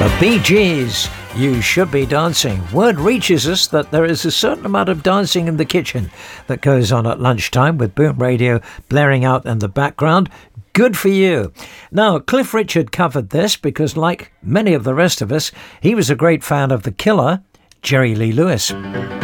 The Bee Gees, You Should Be Dancing. Word reaches us that there is a certain amount of dancing in the kitchen that goes on at lunchtime with Boom Radio blaring out in the background. Good for you. Now, Cliff Richard covered this because, like many of the rest of us, he was a great fan of The Killer, Jerry Lee Lewis.